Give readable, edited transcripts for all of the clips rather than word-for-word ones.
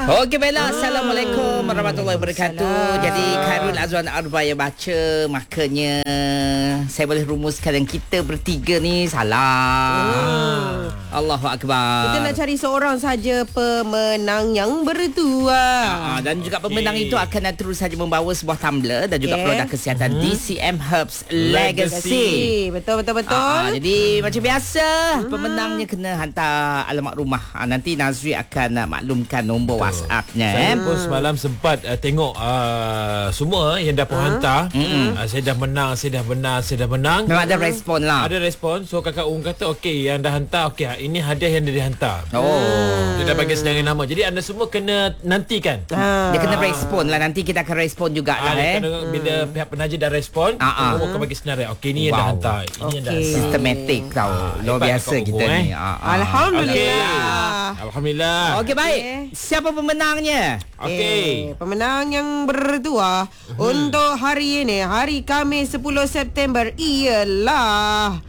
Okey, baiklah. Assalamualaikum warahmatullahi wabarakatuh. Jadi Khairul Azwan Arba yang baca, makanya saya boleh rumuskan yang kita bertiga ni salah. Allahu Akbar. Kita nak cari seorang saja pemenang yang berdua. Dan juga pemenang itu akan terus saja membawa sebuah tumbler dan juga produk kesihatan DCM Herbs Legacy. Betul. Jadi macam biasa, pemenangnya kena hantar alamat rumah. Nanti Nazri akan maklumkan nombor WhatsApp-nya. Saya pun semalam sempat tengok semua yang dah pun hantar. Saya dah menang. Memang ada respon lah. Ada respon. So kakak Um kata okey, yang dah hantar, okey, ini hadiah yang dah dihantar. Dia dah bagi sedangan nama. Jadi anda semua kena nantikan. Dia kena respon lah. Nanti kita akan respon jugalah. Bila pihak penaja dah respon, kamu akan bagi senarai. Okey, ni yang dah hantar. Ini yang dah hantar. Sistematik tau. Luar biasa kita ni. Alhamdulillah. Okey, baik. Siapa pemenangnya? Okey. Pemenang yang berdua untuk hari ini, hari Khamis 10 September ialah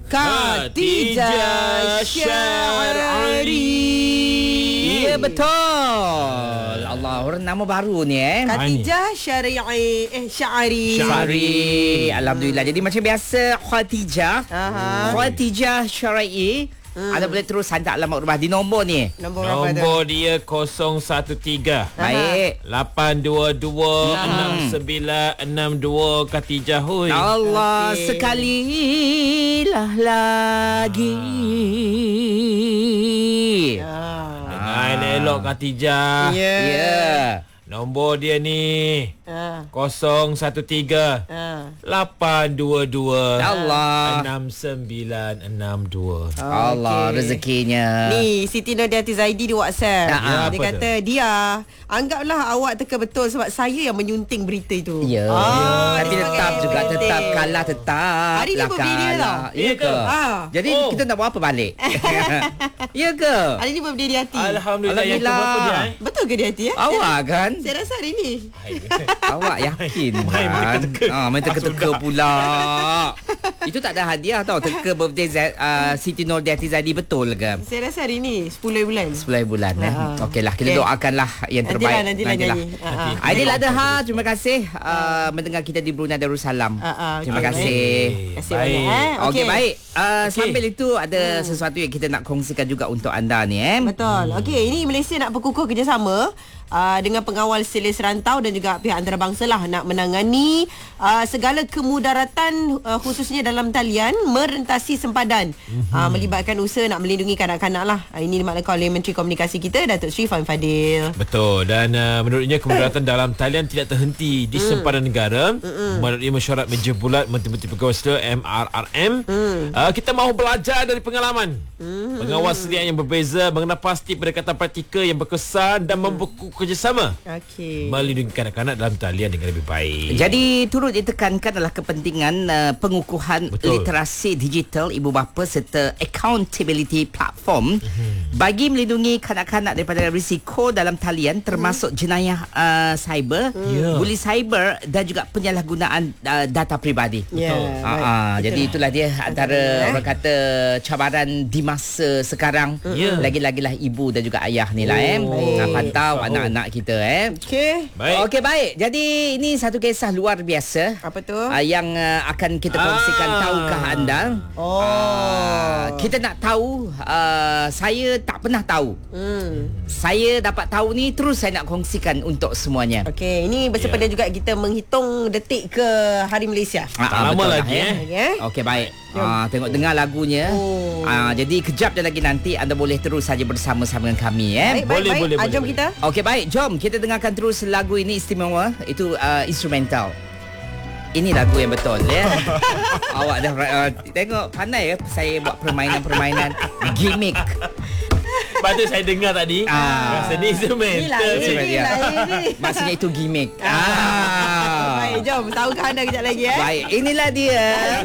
Khatijah Syar'i. Ya, betul. Allah, orang nama baru ni Khatijah Syar'i. Alhamdulillah. Jadi macam biasa, Khatijah Syar'i. Anda boleh terus hantar alamat rumah di nombor ni. Nombor dia 013. Baik. 8226962 Khatijah. Hui. Allah, sekalilah lagi. Dengan elok Khatijah. Ya. Nombor dia ni 013 822 Allah. 6962. Allah, rezekinya. Ni Siti Nurdiati Zaidi di WhatsApp. Dia apa kata dia anggaplah awak teka betul sebab saya yang menyunting berita itu. Ya. Tapi tetap juga kalah tetap. Hari ni birthday dia tau. Ya ke? Jadi kita nak buat apa balik? Ya ke? Hari ni birthday dia hati. Alhamdulillah. Yang ke berapa dia? Betul ke dia hati? Awak kan? Saya rasa hari ni. Awak yakin Main kan? teka-teka. Main teka-teka pula. Itu tak ada hadiah tau. Teka birthday Siti Nurdiati Zaidi, betul ke? Saya rasa hari ni 10 bulan. 10 bulan. Okeylah, kita doakanlah yang terbaik. Nantilah nyanyi. Aidil Adha, terima kasih mendengar kita di Brunei Darussalam. Terima kasih. Baik. Okey, baik. Sambil itu ada sesuatu yang kita nak kongsikan juga untuk anda ni. Betul. Okey, ini Malaysia nak berkukuh kerjasama dengan pengawal selis rantau dan juga pihak antarabangsa lah nak menangani segala kemudaratan khususnya dalam talian merentasi sempadan melibatkan usaha nak melindungi kanak-kanak lah. Ini dimaklumkan oleh Menteri Komunikasi kita, Datuk Seri Fahim Fadil. Betul. Dan menurutnya kemudaratan dalam talian tidak terhenti di sempadan negara. Melalui mesyuarat meja bulat Menteri Pegawai Sedia MRRM, kita mahu belajar dari pengalaman pengawal sedia yang berbeza, mengenal pasti pendekatan praktikal yang berkesan dan membuku kerjasama melindungi kanak-kanak dalam talian dengan lebih baik. Jadi turut ditekankan adalah kepentingan pengukuhan literasi digital ibu bapa serta accountability platform bagi melindungi kanak-kanak daripada risiko dalam talian termasuk jenayah cyber, buli cyber dan juga penyalahgunaan data peribadi. Jadi itulah dia antara orang kata cabaran di masa sekarang. Lagi-lagilah ibu dan juga ayah ni lah pantau anak-anak kita Okey, baik. Jadi ini satu kisah luar biasa. Apa tu? Yang akan kita kongsikan. Tahukah anda? Kita nak tahu. Saya tak pernah tahu. Saya dapat tahu ni, terus saya nak kongsikan untuk semuanya. Okey, ini bersempena juga kita menghitung detik ke Hari Malaysia. Tak lama lagi Okey, baik. Tengok dengar lagunya. Jadi kejap je lagi nanti anda boleh terus saja bersama-sama dengan kami. Boleh. Jom kita. Okey, baik. Jom kita dengarkan terus lagu ini istimewa. Itu instrumental. Ini lagu yang betul Awak dah tengok pandai saya buat permainan gimmick. Pada saya dengar tadi rasa ni instrumental. Maksudnya itu gimmick. Baik, jom tahukah anda kejap lagi Baik, inilah dia